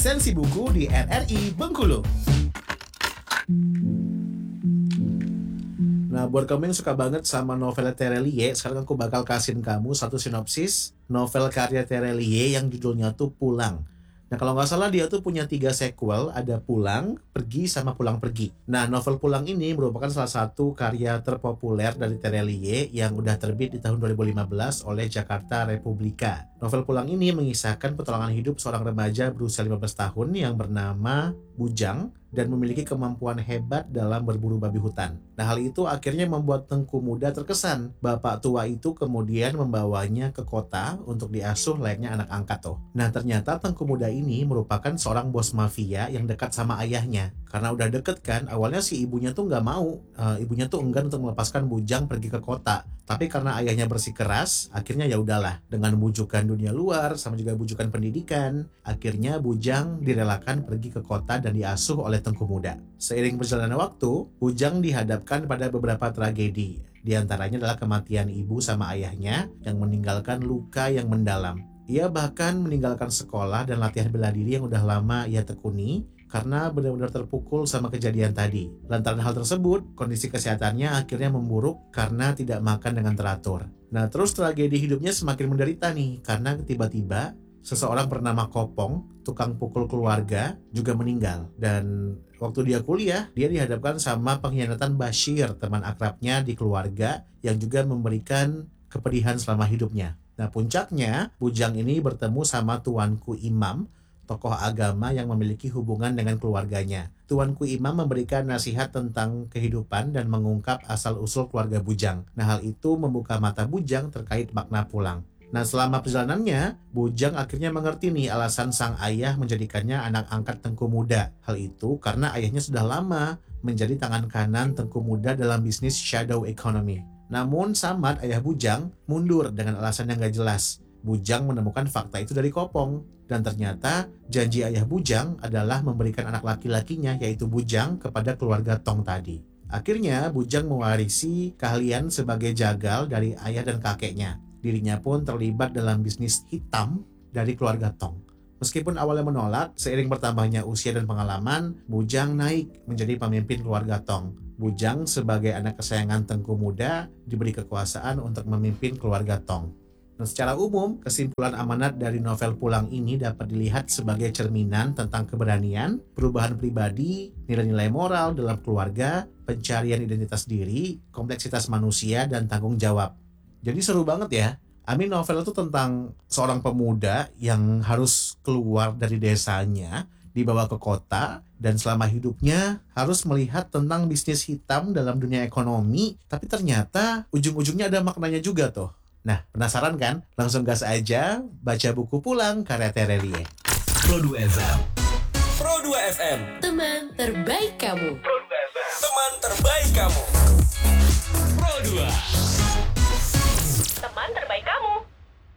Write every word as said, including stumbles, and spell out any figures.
Esensi Buku di R R I Bengkulu. Nah, buat kamu yang suka banget sama novel Terelie, sekarang aku bakal kasihin kamu satu sinopsis novel karya Terelie yang judulnya tuh Pulang. Nah, kalau nggak salah dia tuh punya tiga sequel, ada Pulang, Pergi, sama Pulang Pergi. Nah, novel Pulang ini merupakan salah satu karya terpopuler dari Terelie yang udah terbit di tahun dua ribu lima belas oleh Jakarta Republika. Novel Pulang ini mengisahkan petualangan hidup seorang remaja berusia lima belas tahun yang bernama Bujang dan memiliki kemampuan hebat dalam berburu babi hutan. Nah, hal itu akhirnya membuat Tengku Muda terkesan. Bapak tua itu kemudian membawanya ke kota untuk diasuh layaknya anak angkat tuh. Nah, ternyata Tengku Muda ini merupakan seorang bos mafia yang dekat sama ayahnya. Karena udah deket kan, awalnya si ibunya tuh nggak mau. E, ibunya tuh enggan untuk melepaskan Bujang pergi ke kota. Tapi karena ayahnya bersikeras, akhirnya ya udahlah. Dengan bujukan dunia luar, sama juga bujukan pendidikan, akhirnya Bujang direlakan pergi ke kota dan diasuh oleh Tengku Muda. Seiring berjalannya waktu, Bujang dihadapkan pada beberapa tragedi. Di antaranya adalah kematian ibu sama ayahnya yang meninggalkan luka yang mendalam. Ia bahkan meninggalkan sekolah dan latihan bela diri yang udah lama ia tekuni karena benar-benar terpukul sama kejadian tadi. Lantaran hal tersebut, kondisi kesehatannya akhirnya memburuk karena tidak makan dengan teratur. Nah, terus tragedi hidupnya semakin menderita nih karena tiba-tiba seseorang bernama Kopong, tukang pukul keluarga, juga meninggal. Dan waktu dia kuliah, dia dihadapkan sama pengkhianatan Bashir, teman akrabnya di keluarga, yang juga memberikan kepedihan selama hidupnya. Nah, puncaknya, Bujang ini bertemu sama Tuanku Imam, tokoh agama yang memiliki hubungan dengan keluarganya. Tuanku Imam memberikan nasihat tentang kehidupan dan mengungkap asal-usul keluarga Bujang. Nah, hal itu membuka mata Bujang terkait makna pulang. Nah, selama perjalanannya, Bujang akhirnya mengerti nih alasan sang ayah menjadikannya anak angkat Tengku Muda. Hal itu karena ayahnya sudah lama menjadi tangan kanan Tengku Muda dalam bisnis shadow economy. Namun, Samad, ayah Bujang, mundur dengan alasan yang gak jelas. Bujang menemukan fakta itu dari Kopong. Dan ternyata janji ayah Bujang adalah memberikan anak laki-lakinya yaitu Bujang kepada keluarga Tong tadi. Akhirnya Bujang mewarisi keahlian sebagai jagal dari ayah dan kakeknya. Dirinya pun terlibat dalam bisnis hitam dari keluarga Tong. Meskipun awalnya menolak, seiring bertambahnya usia dan pengalaman, Bujang naik menjadi pemimpin keluarga Tong. Bujang sebagai anak kesayangan Tengku Muda diberi kekuasaan untuk memimpin keluarga Tong. Nah, secara umum, kesimpulan amanat dari novel Pulang ini dapat dilihat sebagai cerminan tentang keberanian, perubahan pribadi, nilai-nilai moral dalam keluarga, pencarian identitas diri, kompleksitas manusia, dan tanggung jawab. Jadi seru banget ya. Amin, novel itu tentang seorang pemuda yang harus keluar dari desanya, dibawa ke kota, dan selama hidupnya harus melihat tentang bisnis hitam dalam dunia ekonomi, tapi ternyata ujung-ujungnya ada maknanya juga tuh. Nah, penasaran kan? Langsung gas aja baca buku Pulang karya Terelie. Pro dua F M. Pro dua F M. Teman terbaik kamu. Pro dua F M. Teman terbaik kamu. Pro dua. Teman terbaik